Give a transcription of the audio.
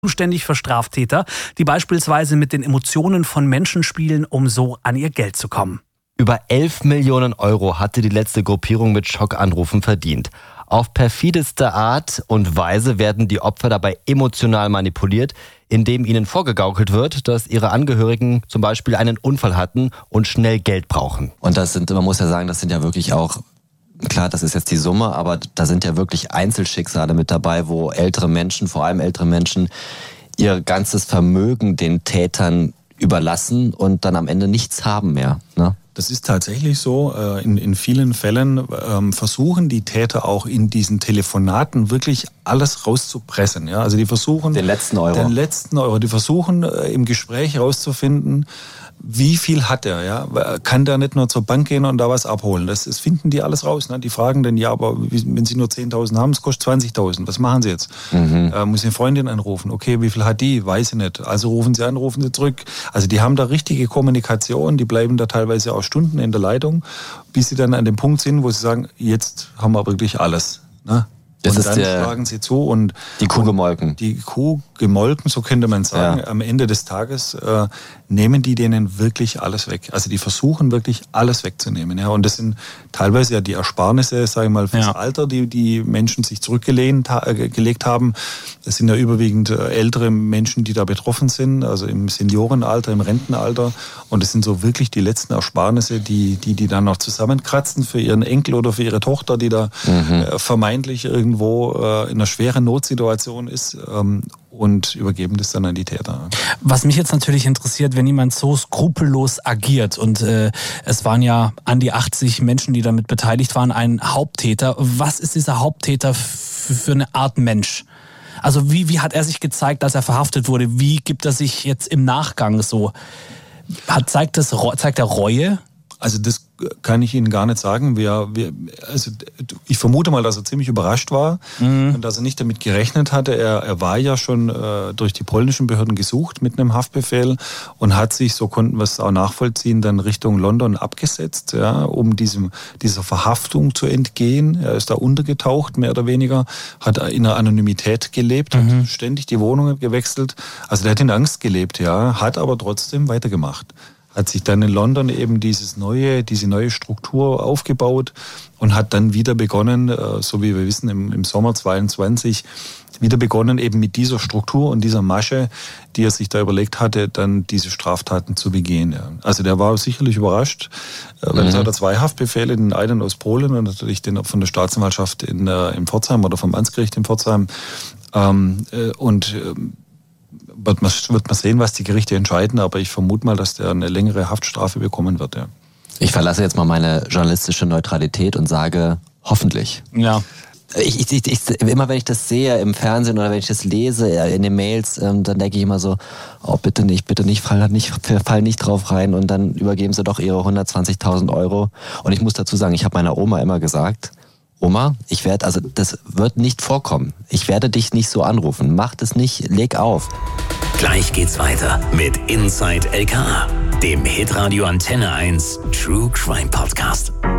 Zuständig für Straftäter, die beispielsweise mit den Emotionen von Menschen spielen, um so an ihr Geld zu kommen. Über 11 Millionen Euro hatte die letzte Gruppierung mit Schockanrufen verdient. Auf perfideste Art und Weise werden die Opfer dabei emotional manipuliert, indem ihnen vorgegaukelt wird, dass ihre Angehörigen zum Beispiel einen Unfall hatten und schnell Geld brauchen. Und man muss ja sagen, das sind ja wirklich auch, klar, das ist jetzt die Summe, aber da sind ja wirklich Einzelschicksale mit dabei, wo ältere Menschen, vor allem ältere Menschen, ihr ganzes Vermögen den Tätern überlassen und dann am Ende nichts haben mehr, ne? Das ist tatsächlich so. In vielen Fällen versuchen die Täter auch in diesen Telefonaten wirklich alles rauszupressen. Ja? Also die versuchen den letzten Euro. Die versuchen im Gespräch rauszufinden, wie viel hat er? Ja? Kann der nicht nur zur Bank gehen und da was abholen? Das finden die alles raus. Ne? Die fragen dann, ja, aber wenn sie nur 10.000 haben, es kostet 20.000. Was machen sie jetzt? Muss eine Freundin anrufen? Okay, wie viel hat die? Weiß ich nicht. Also rufen sie an, rufen sie zurück. Also die haben da richtige Kommunikation. Die bleiben da teilweise auch Stunden in der Leitung, bis sie dann an dem Punkt sind, wo sie sagen, jetzt haben wir wirklich alles. Ne? Das und ist dann schlagen sie zu und die Kuh gemolken. Die Kuh gemolken, so könnte man sagen. Ja. Am Ende des Tages nehmen die denen wirklich alles weg. Also die versuchen wirklich alles wegzunehmen. Ja. Und das sind teilweise ja die Ersparnisse, sage ich mal, fürs Alter, die Menschen sich zurückgelegt haben. Das sind ja überwiegend ältere Menschen, die da betroffen sind, also im Seniorenalter, im Rentenalter. Und das sind so wirklich die letzten Ersparnisse, die dann noch zusammenkratzen für ihren Enkel oder für ihre Tochter, die da vermeintlich irgendwo in einer schweren Notsituation ist, und übergeben das dann an die Täter. Was mich jetzt natürlich interessiert, wenn jemand so skrupellos agiert und es waren ja an die 80 Menschen, die damit beteiligt waren, ein Haupttäter. Was ist dieser Haupttäter für eine Art Mensch? Also wie hat er sich gezeigt, als er verhaftet wurde? Wie gibt er sich jetzt im Nachgang so? Zeigt er Reue? Also das kann ich Ihnen gar nicht sagen. Also ich vermute mal, dass er ziemlich überrascht war und dass er nicht damit gerechnet hatte. Er war ja schon durch die polnischen Behörden gesucht mit einem Haftbefehl und hat sich, so konnten wir es auch nachvollziehen, dann Richtung London abgesetzt, ja, um dieser Verhaftung zu entgehen. Er ist da untergetaucht, mehr oder weniger, hat in einer Anonymität gelebt, hat ständig die Wohnungen gewechselt. Also der hat in Angst gelebt, ja, hat aber trotzdem weitergemacht. Hat sich dann in London eben diese neue Struktur aufgebaut und hat dann wieder begonnen, so wie wir wissen, im Sommer 22, wieder begonnen eben mit dieser Struktur und dieser Masche, die er sich da überlegt hatte, dann diese Straftaten zu begehen. Ja. Also der war sicherlich überrascht, weil es hat er 2 Haftbefehle, den einen aus Polen und natürlich den von der Staatsanwaltschaft in Pforzheim oder vom Amtsgericht in Pforzheim. Wird man sehen, was die Gerichte entscheiden, aber ich vermute mal, dass der eine längere Haftstrafe bekommen wird. Ja. Ich verlasse jetzt mal meine journalistische Neutralität und sage, hoffentlich. Ja. Immer wenn ich das sehe im Fernsehen oder wenn ich das lese in den Mails, dann denke ich immer so, oh bitte nicht, fall nicht drauf rein und dann übergeben sie doch ihre 120.000 Euro. Und ich muss dazu sagen, ich habe meiner Oma immer gesagt, Oma, das wird nicht vorkommen. Ich werde dich nicht so anrufen. Mach das nicht, leg auf. Gleich geht's weiter mit Inside LKA, dem Hitradio Antenne 1 True Crime Podcast.